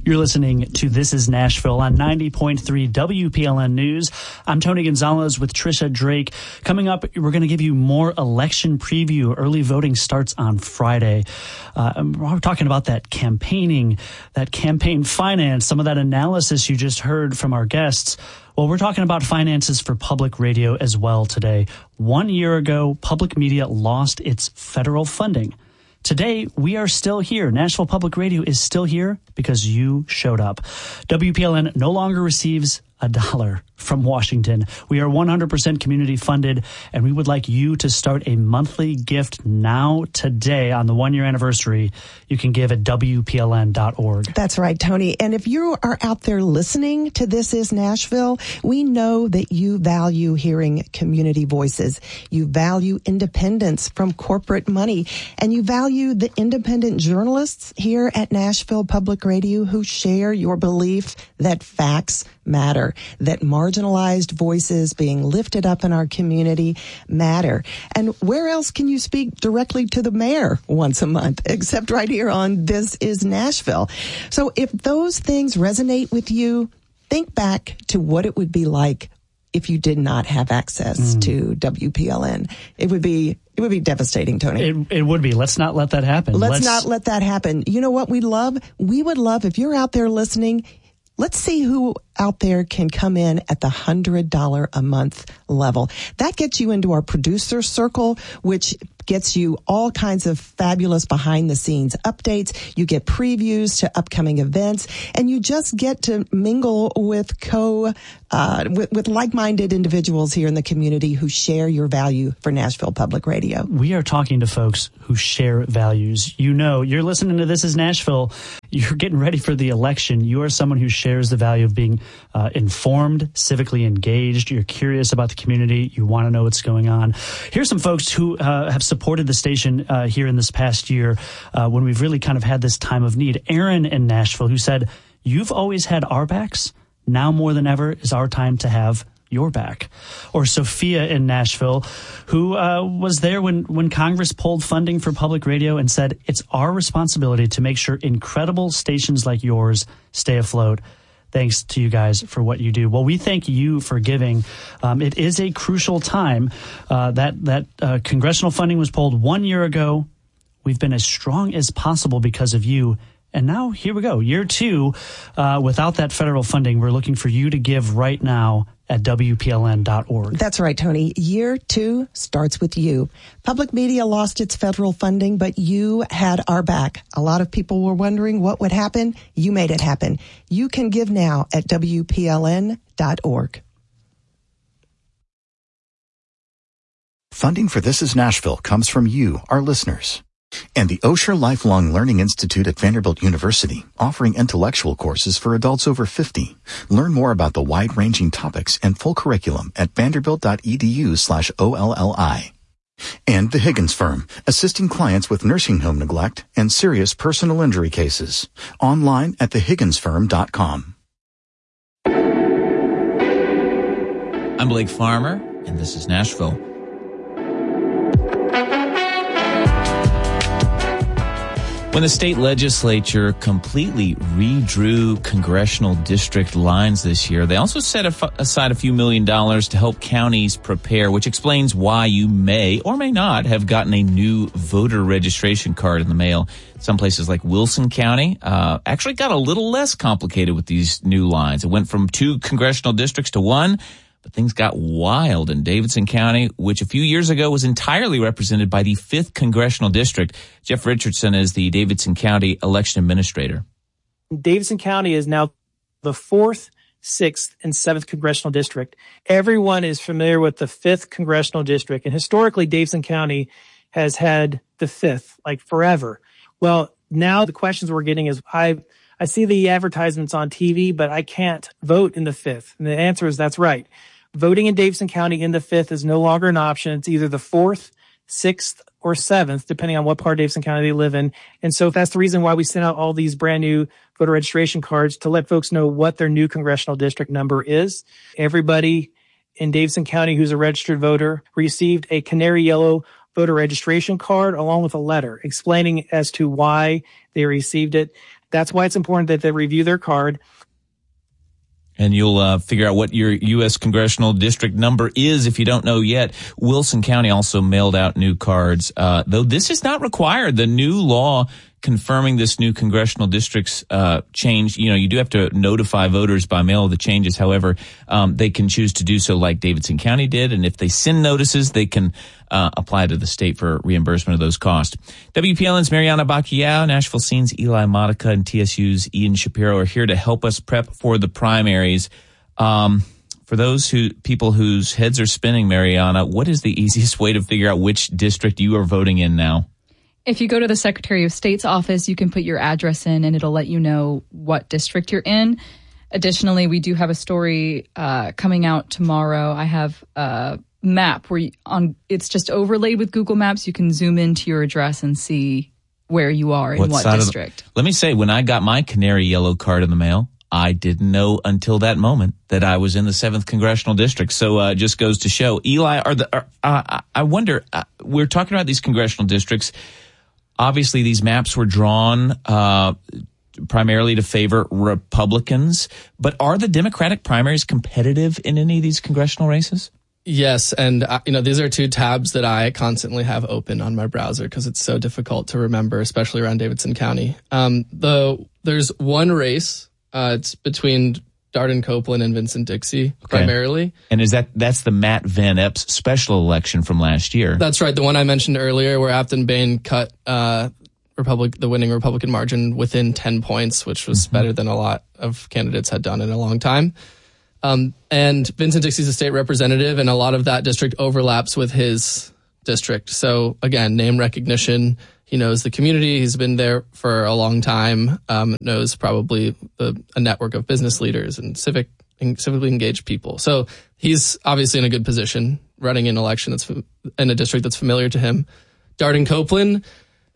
You're listening to This is Nashville on 90.3 WPLN News. I'm Tony Gonzalez with Trisha Drake. Coming up, we're going to give you more election preview. Early voting starts on Friday. We're talking about that campaigning, that campaign finance, some of that analysis you just heard from our guests. Well, we're talking about finances for public radio as well today. 1 year ago, public media lost its federal funding. Today, we are still here. Nashville Public Radio is still here because you showed up. WPLN no longer receives $1 from Washington. We are 100% community funded, and we would like you to start a monthly gift now, today, on the 1 year anniversary. You can give at WPLN.org. That's right, Tony. And if you are out there listening to This is Nashville, we know that you value hearing community voices. You value independence from corporate money, and you value the independent journalists here at Nashville Public Radio who share your belief that facts matter, that marginalized voices being lifted up in our community matter. And where else can you speak directly to the mayor once a month except right here on This is Nashville? So if those things resonate with you, think back to what it would be like if you did not have access to WPLN. It would be devastating, Tony. It would be. Let's not let that happen. Let's not let that happen. You know what we'd love? We would love, if you're out there listening, let's see who out there can come in at the $100 a month level. That gets you into our producer circle, which gets you all kinds of fabulous behind the scenes updates. You get previews to upcoming events, and you just get to mingle with with like-minded individuals here in the community who share your value for Nashville Public Radio. We are talking to folks who share values. You know, you're listening to This is Nashville. You're getting ready for the election. You are someone who shares the value of being informed, civically engaged. You're curious about the community. You want to know what's going on. Here's some folks who have supported the station here in this past year when we've really kind of had this time of need. Aaron in Nashville, who said, "You've always had our backs. Now more than ever is our time to have your back." Or Sophia in Nashville, who was there when Congress pulled funding for public radio and said, "It's our responsibility to make sure incredible stations like yours stay afloat." Thanks to you guys for what you do. Well, we thank you for giving. It is a crucial time. That congressional funding was pulled 1 year ago. We've been as strong as possible because of you. And now here we go. Year two, without that federal funding, we're looking for you to give right now at WPLN.org. That's right, Tony. Year two starts with you. Public media lost its federal funding, but you had our back. A lot of people were wondering what would happen. You made it happen. You can give now at WPLN.org. Funding for This is Nashville comes from you, our listeners. And the Osher Lifelong Learning Institute at Vanderbilt University, offering intellectual courses for adults over 50. Learn more about the wide-ranging topics and full curriculum at vanderbilt.edu/OLLI. And the Higgins Firm, assisting clients with nursing home neglect and serious personal injury cases. Online at thehigginsfirm.com. I'm Blake Farmer, and this is Nashville. When the state legislature completely redrew congressional district lines this year, they also set aside a few $1 million to help counties prepare, which explains why you may or may not have gotten a new voter registration card in the mail. Some places like Wilson County actually got a little less complicated with these new lines. It went from 2 congressional districts to 1. But things got wild in Davidson County, which a few years ago was entirely represented by the 5th Congressional District. Jeff Richardson is the Davidson County election administrator. Davidson County is now the 4th, 6th, and 7th Congressional District. Everyone is familiar with the 5th Congressional District, and historically Davidson County has had the 5th, like forever. Well, now the questions we're getting is, I see the advertisements on TV, but I can't vote in the 5th. And the answer is that's right. Voting in Davidson County in the 5th is no longer an option. It's either the 4th, 6th, or 7th, depending on what part of Davidson County they live in. And so that's the reason why we sent out all these brand new voter registration cards to let folks know what their new congressional district number is. Everybody in Davidson County who's a registered voter received a canary yellow voter registration card along with a letter explaining as to why they received it. That's why it's important that they review their card. And you'll figure out what your U.S. congressional district number is if you don't know yet. Wilson County also mailed out new cards, though this is not required. The new law confirming this new congressional district's change, you do have to notify voters by mail of the changes. However, they can choose to do so like Davidson County did. And if they send notices, they can apply to the state for reimbursement of those costs. WPLN's Mariana Bacchiao, Nashville Scene's Eli Modica, and TSU's Ian Shapiro are here to help us prep for the primaries. For those people whose heads are spinning, Mariana, what is the easiest way to figure out which district you are voting in now? If you go to the Secretary of State's office, you can put your address in and it'll let you know what district you're in. Additionally, we do have a story coming out tomorrow. I have a map where it's just overlaid with Google Maps. You can zoom into your address and see where you are in what district. Let me say, when I got my canary yellow card in the mail, I didn't know until that moment that I was in the 7th Congressional District. So it just goes to show. Eli, I wonder, we're talking about these congressional districts. Obviously, these maps were drawn primarily to favor Republicans. But are the Democratic primaries competitive in any of these congressional races? Yes, and these are two tabs that I constantly have open on my browser because it's so difficult to remember, especially around Davidson County. Though there's one race, it's between Darden Copeland and Vincent Dixie, primarily. And that's the Matt Van Epps special election from last year? That's right, the one I mentioned earlier where Afton Bain cut the winning Republican margin within 10 points, which was better than a lot of candidates had done in a long time. And Vincent Dixie's a state representative, and a lot of that district overlaps with his district. So again, name recognition. He knows the community. He's been there for a long time, knows probably a network of business leaders and civically engaged people. So he's obviously in a good position running an election that's in a district that's familiar to him. Darden Copeland,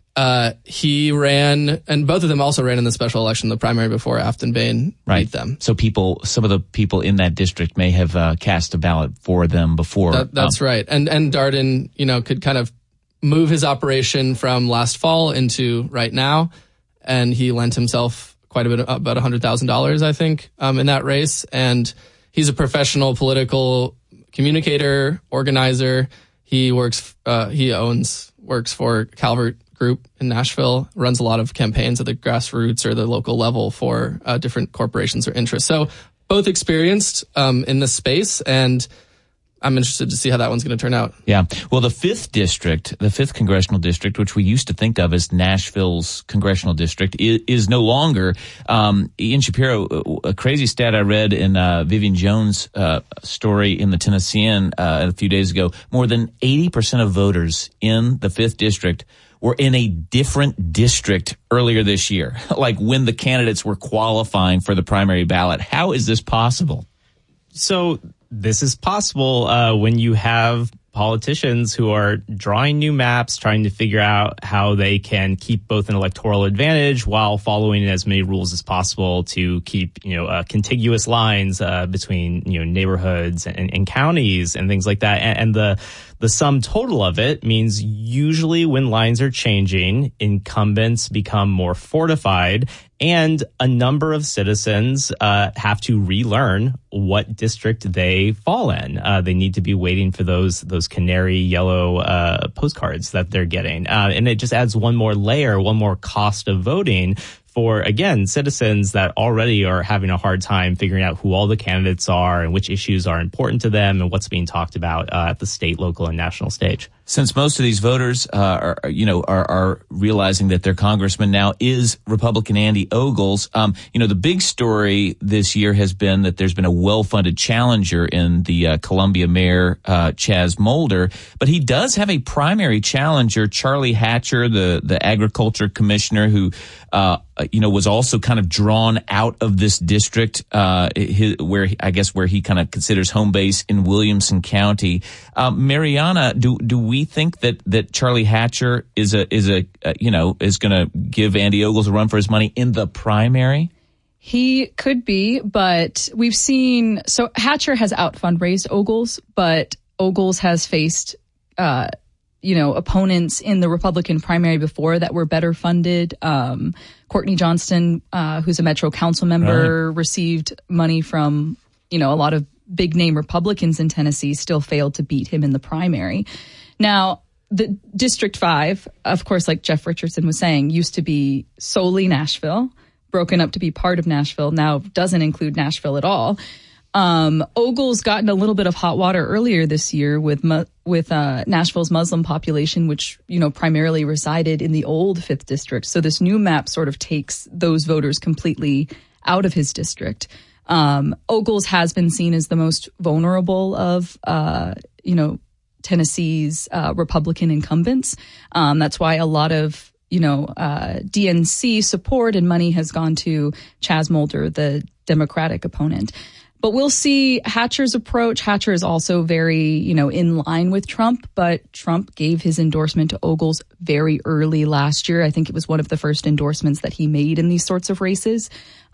he ran, and both of them also ran in the special election, the primary before Afton Bain beat them. So some of the people in that district may have cast a ballot for them before. That's right. And Darden, could kind of move his operation from last fall into right now. And he lent himself quite a bit, about $100,000, I think, in that race. And he's a professional political communicator, organizer. He works for Calvert Group in Nashville, runs a lot of campaigns at the grassroots or the local level for different corporations or interests. So both experienced in this space, and I'm interested to see how that one's going to turn out. Yeah. Well, the 5th Congressional District, which we used to think of as Nashville's congressional district, is no longer. Ian Shapiro, a crazy stat I read in Vivian Jones' story in the Tennessean a few days ago, more than 80% of voters in the 5th District were in a different district earlier this year, like when the candidates were qualifying for the primary ballot. How is this possible? So this is possible when you have politicians who are drawing new maps, trying to figure out how they can keep both an electoral advantage while following as many rules as possible to keep, contiguous lines between, neighborhoods and counties and things like that. And the sum total of it means usually when lines are changing, incumbents become more fortified, and a number of citizens have to relearn what district they fall in. They need to be waiting for those canary yellow postcards that they're getting. And it just adds one more layer, one more cost of voting for, again, citizens that already are having a hard time figuring out who all the candidates are and which issues are important to them and what's being talked about at the state, local, and national stage. Since most of these voters are realizing that their congressman now is Republican Andy Ogles, the big story this year has been that there's been a well-funded challenger in the Columbia mayor, Chaz Mulder, but he does have a primary challenger, Charlie Hatcher, the agriculture commissioner who was also kind of drawn out of this district, where he kind of considers home base in Williamson County. Mariana, do we think that Charlie Hatcher is going to give Andy Ogles a run for his money in the primary? He could be, but we've seen, so Hatcher has out fundraised Ogles, but Ogles has faced, opponents in the Republican primary before that were better funded. Courtney Johnston, who's a Metro Council member, received money from, a lot of big name Republicans in Tennessee, still failed to beat him in the primary. Now, the District 5, of course, like Jeff Richardson was saying, used to be solely Nashville, broken up to be part of Nashville, now doesn't include Nashville at all. Ogle's gotten a little bit of hot water earlier this year with Nashville's Muslim population, which, primarily resided in the old 5th District. So this new map sort of takes those voters completely out of his district. Ogle's has been seen as the most vulnerable of, Tennessee's Republican incumbents. That's why a lot of, DNC support and money has gone to Chaz Mulder, the Democratic opponent. But we'll see Hatcher's approach. Hatcher is also very, in line with Trump, but Trump gave his endorsement to Ogles very early last year. I think it was one of the first endorsements that he made in these sorts of races.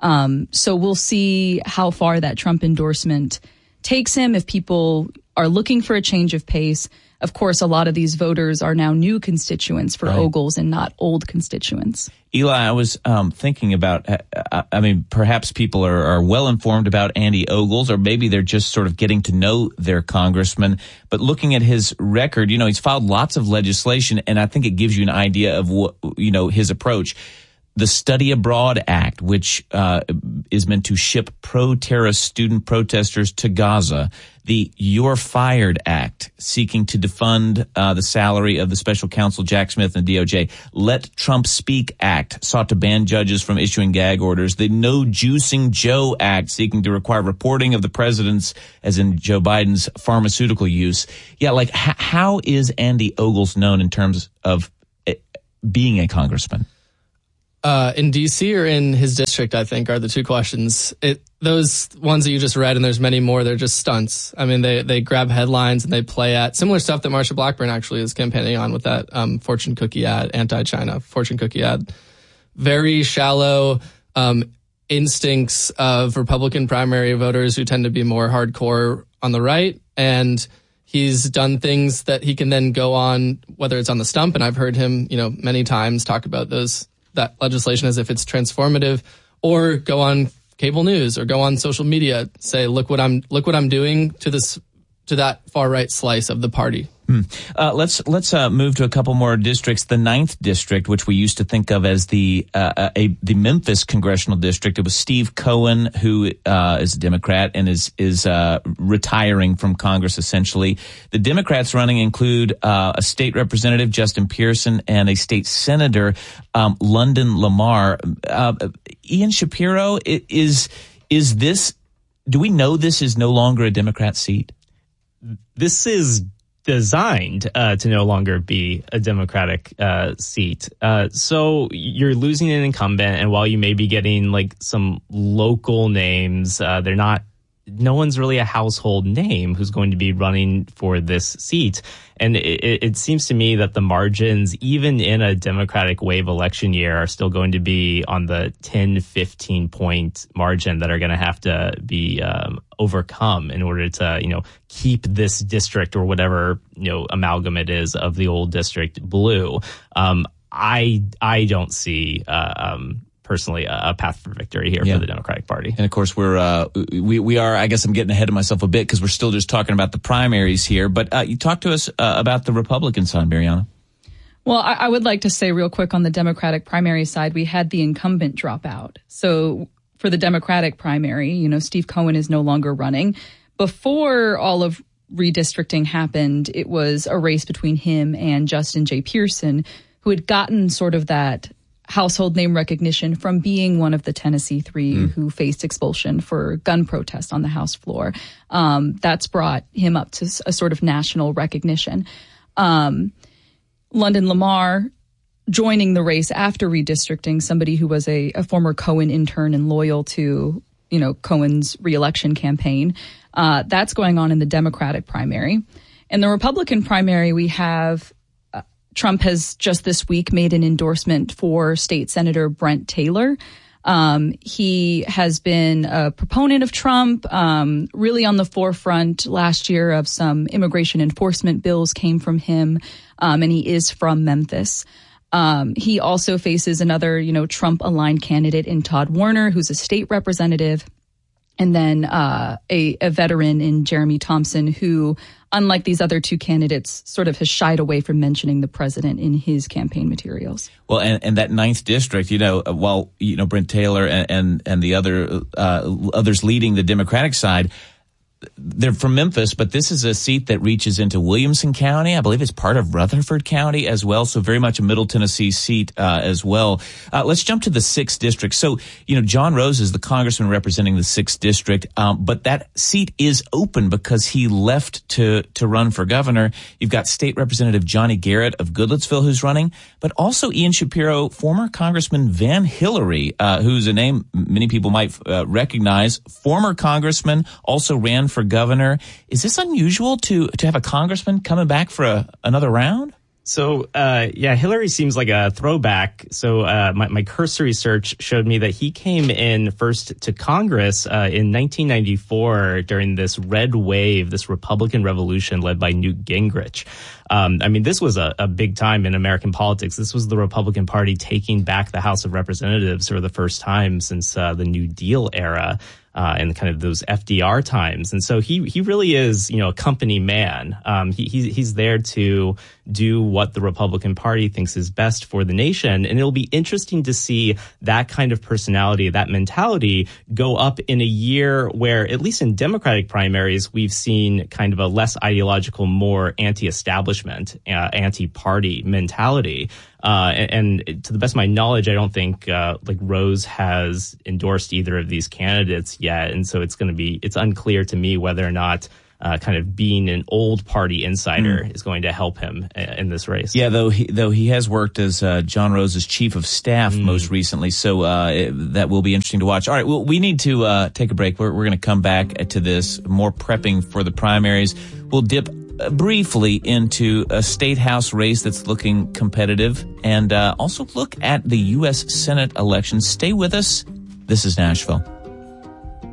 So we'll see how far that Trump endorsement takes him. If people are looking for a change of pace, of course, a lot of these voters are now new constituents for Ogles and not old constituents. Eli, I was thinking about, perhaps people are well informed about Andy Ogles, or maybe they're just sort of getting to know their congressman. But looking at his record, he's filed lots of legislation, and I think it gives you an idea of what, his approach. The Study Abroad Act, which is meant to ship pro-terrorist student protesters to Gaza. The You're Fired Act, seeking to defund the salary of the special counsel Jack Smith and the DOJ. Let Trump Speak Act, sought to ban judges from issuing gag orders. The No Juicing Joe Act, seeking to require reporting of the president's, as in Joe Biden's, pharmaceutical use. Yeah, how is Andy Ogles known in terms of being a congressman? In D.C. or in his district, I think, are the two questions. Those ones that you just read, and there's many more, they're just stunts. I mean, they grab headlines and they play at similar stuff that Marsha Blackburn actually is campaigning on with that fortune cookie ad, anti-China fortune cookie ad. Very shallow instincts of Republican primary voters who tend to be more hardcore on the right. And he's done things that he can then go on, whether it's on the stump, and I've heard him, many times talk about that legislation as if it's transformative, or go on cable news or go on social media, say, look what I'm doing to that far right slice of the party. Let's move to a couple more districts. The 9th district, which we used to think of as the Memphis congressional district. It was Steve Cohen, who is a Democrat and is retiring from Congress essentially. The Democrats running include a state representative, Justin Pearson, and a state senator, London Lamar. Ian Shapiro, is this? Do we know this is no longer a Democrat seat? This is designed to no longer be a Democratic seat. So you're losing an incumbent, and while you may be getting some local names, no one's really a household name who's going to be running for this seat. And it seems to me that the margins, even in a Democratic wave election year, are still going to be on the 10, 15 point margin that are going to have to be overcome in order to, keep this district or whatever, amalgam it is of the old district blue. I don't see personally a path for victory here for the Democratic Party. And of course we are, I guess I'm getting ahead of myself a bit because we're still just talking about the primaries here, but you talk to us about the Republican side, Mariana. Well, I would like to say real quick on the Democratic primary side, we had the incumbent drop out. So for the Democratic primary, Steve Cohen is no longer running. Before all of redistricting happened, it was a race between him and Justin J. Pearson, who had gotten sort of that household name recognition from being one of the Tennessee Three who faced expulsion for gun protest on the House floor. That's brought him up to a sort of national recognition. London Lamar joining the race after redistricting, somebody who was a former Cohen intern and loyal to, Cohen's reelection campaign. That's going on in the Democratic primary. In the Republican primary, we have Trump has just this week made an endorsement for State Senator Brent Taylor. He has been a proponent of Trump, really on the forefront last year of some immigration enforcement bills came from him, and he is from Memphis. He also faces another, Trump-aligned candidate in Todd Warner, who's a state representative, and then a veteran in Jeremy Thompson, who, unlike these other two candidates, sort of has shied away from mentioning the president in his campaign materials. Well, and that 9th district, while Brent Taylor and the others leading the Democratic side, they're from Memphis, but this is a seat that reaches into Williamson County. I believe it's part of Rutherford County as well, so very much a Middle Tennessee seat as well. Let's jump to the 6th district. So, John Rose is the congressman representing the 6th district, but that seat is open because he left to run for governor. You've got State Representative Johnny Garrett of Goodlettsville who's running, but also Ian Shapiro, former Congressman Van Hillary, who's a name many people might recognize, former congressman, also ran for governor. Is this unusual to have a congressman coming back for another round? So, Hillary seems like a throwback. So, my cursory search showed me that he came in first to Congress in 1994 during this red wave, this Republican revolution led by Newt Gingrich. This was a big time in American politics. This was the Republican Party taking back the House of Representatives for the first time since the New Deal era. And kind of those FDR times. And so he really is, a company man. He's there to do what the Republican Party thinks is best for the nation. And it'll be interesting to see that kind of personality, that mentality go up in a year where, at least in Democratic primaries, we've seen kind of a less ideological, more anti-establishment, anti-party mentality. And to the best of my knowledge, I don't think Rose has endorsed either of these candidates yet. And so it's unclear to me whether or not kind of being an old party insider is going to help him in this race. Yeah, though he has worked as John Rose's chief of staff most recently. So that will be interesting to watch. All right, well, we need to take a break. We're going to come back to this, more prepping for the primaries. We'll dip briefly into a state house race that's looking competitive, and also look at the U.S. Senate election. Stay with us. This is Nashville.